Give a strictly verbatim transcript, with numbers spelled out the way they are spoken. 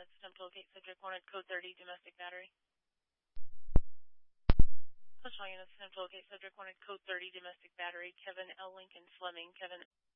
units, attempt to locate subject wanted code thirty, domestic battery. Push all units, attempt to locate subject wanted code thirty, domestic battery, Kevin L. Lincoln Fleming, Kevin